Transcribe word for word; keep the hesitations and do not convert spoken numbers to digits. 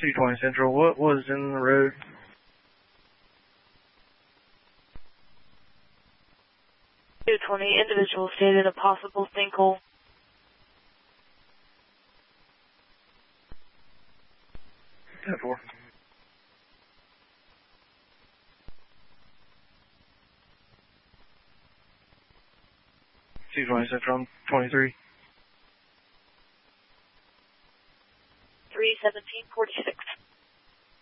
two twenty Central, what was in the road? two twenty, individual stated a possible sinkhole. ten four. two twenty Central, twenty-three.